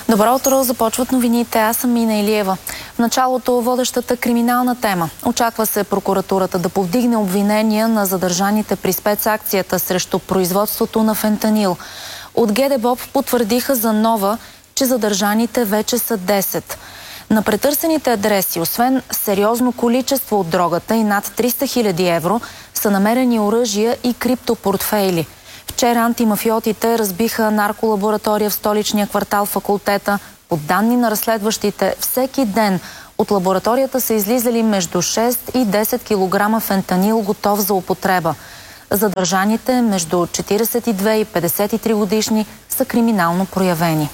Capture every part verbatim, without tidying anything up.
Добро утро, започват новините. Аз съм Мина Илиева. В началото водещата криминална тема. Очаква се прокуратурата да повдигне обвинения на задържаните при спецакцията срещу производството на фентанил. От ГДБОП потвърдиха за Нова, че задържаните вече са десет. На претърсените адреси, освен сериозно количество от дрогата и над триста хиляди евро, са намерени оръжия и криптопортфейли. Вчера антимафиотите разбиха нарколаборатория в столичния квартал Факултета. По данни на разследващите, всеки ден от лабораторията са излизали между шест и десет килограма фентанил, готов за употреба. Задържаните между четиридесет и две и петдесет и три годишни са криминално проявени.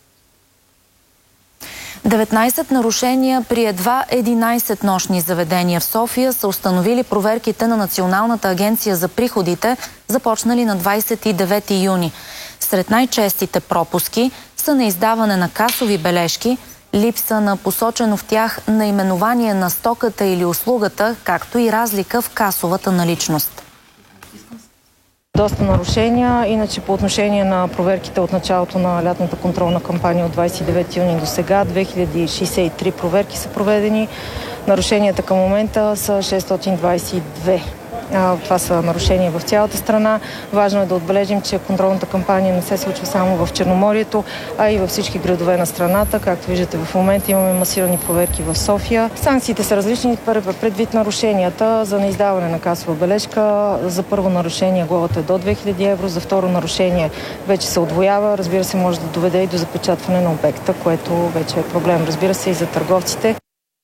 деветнайсет нарушения при едва единайсет нощни заведения в София са установили проверките на Националната агенция за приходите, започнали на двайсет и девети юни. Сред най-честите пропуски са неиздаване на касови бележки, липса на посочено в тях наименование на стоката или услугата, както и разлика в касовата наличност. Доста нарушения, иначе по отношение на проверките от началото на лятната контролна кампания от двайсет и девети юни до сега, две хиляди шейсет и три проверки са проведени. Нарушенията към момента са шестстотин двайсет и две. Това са нарушения в цялата страна. Важно е да отбележим, че контролната кампания не се случва само в Черноморието, а и във всички градове на страната. Както виждате, в момента имаме масирани проверки в София. Санкциите са различни предвид нарушенията. За неиздаване на касова бележка, за първо нарушение глобата е до две хиляди евро, за второ нарушение вече се удвоява. Разбира се, може да доведе и до запечатване на обекта, което вече е проблем, разбира се, и за търговците.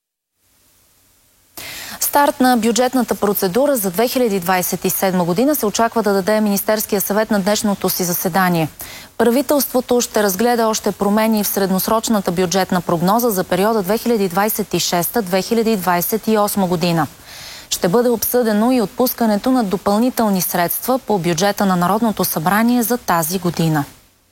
Старт на бюджетната процедура за две хиляди двайсет и седма година се очаква да даде Министерския съвет на днешното си заседание. Правителството ще разгледа още промени в средносрочната бюджетна прогноза за периода две хиляди двайсет и шеста до две хиляди двайсет и осма година. Ще бъде обсъдено и отпускането на допълнителни средства по бюджета на Народното събрание за тази година.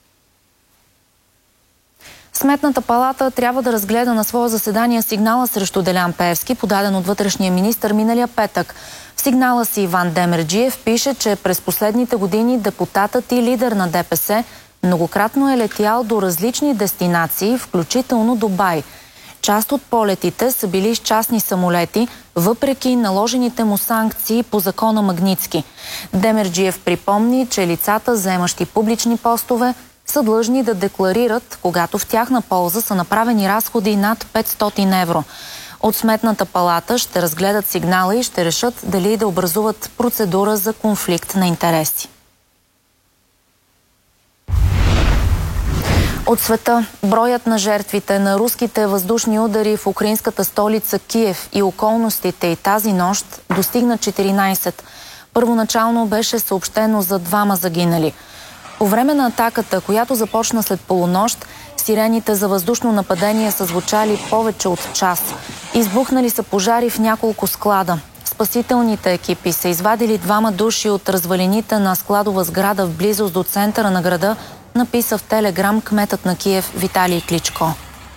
Сметната палата трябва да разгледа на свое заседание сигнала срещу Делян Пеевски, подаден от вътрешния министър миналия петък. В сигнала си Иван Демерджиев пише, че през последните години депутатът и лидер на ДПС многократно е летял до различни дестинации, включително Дубай. Част от полетите са били с частни самолети, въпреки наложените му санкции по закона Магнитски. Демерджиев припомни, че лицата, заемащи публични постове, са длъжни да декларират, когато в тяхна полза са направени разходи над петстотин евро. От Сметната палата ще разгледат сигнала и ще решат дали да образуват процедура за конфликт на интереси. От света, броят на жертвите на руските въздушни удари в украинската столица Киев и околностите и тази нощ достигна четиринайсет. Първоначално беше съобщено за двама загинали. По време на атаката, която започна след полунощ, сирените за въздушно нападение са звучали повече от час. Избухнали са пожари в няколко склада. Спасителните екипи са извадили двама души от развалините на складова сграда в близост до центъра на града, написа в Телеграм кметът на Киев Виталий Кличко.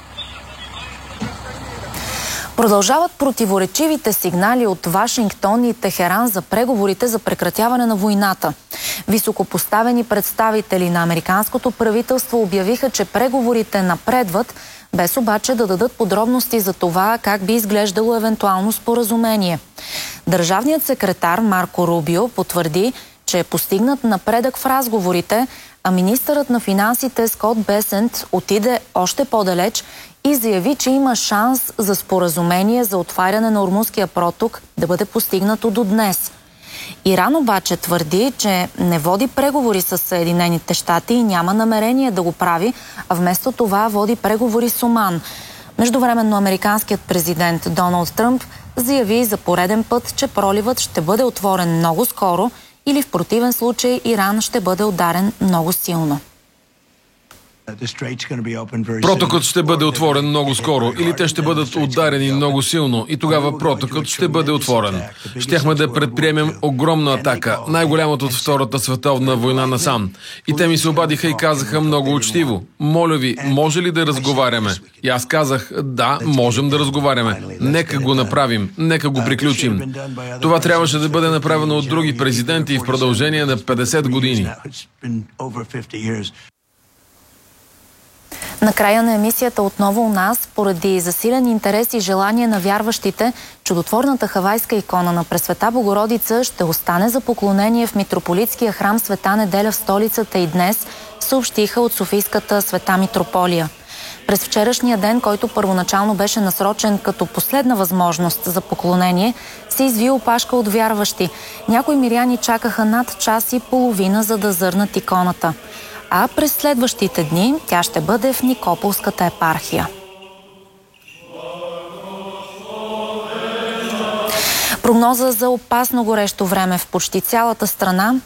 Продължават противоречивите сигнали от Вашингтон и Техеран за преговорите за прекратяване на войната. Високопоставени представители на американското правителство обявиха, че преговорите напредват, без обаче да дадат подробности за това как би изглеждало евентуално споразумение. Държавният секретар Марко Рубио потвърди, че е постигнат напредък в разговорите, а министърът на финансите Скот Бесент отиде още по-далеч и заяви, че има шанс за споразумение за отваряне на Ормузския проток да бъде постигнато до днес. Иран обаче твърди, че не води преговори с Съединените щати и няма намерение да го прави, а вместо това води преговори с Оман. Междувременно американският президент Доналд Тръмп заяви за пореден път, че проливът ще бъде отворен много скоро или в противен случай Иран ще бъде ударен много силно. Протокът ще бъде отворен много скоро или те ще бъдат ударени много силно и тогава протокът ще бъде отворен. Щяхме да предприемем огромна атака, най-голямата от Втората световна война насам. И те ми се обадиха и казаха много учтиво: моля ви, може ли да разговаряме? И аз казах: да, можем да разговаряме. Нека го направим, нека го приключим. Това трябваше да бъде направено от други президенти в продължение на петдесет години. Накрая на емисията отново у нас, поради засилен интерес и желание на вярващите, чудотворната хавайска икона на Пресвета Богородица ще остане за поклонение в митрополитския храм Света Неделя в столицата и днес, съобщиха от Софийската Света Митрополия. През вчерашния ден, който първоначално беше насрочен като последна възможност за поклонение, се изви опашка от вярващи. Някои миряни чакаха над час и половина, за да зърнат иконата. А през следващите дни тя ще бъде в Никополската епархия. Прогноза за опасно горещо време в почти цялата страна.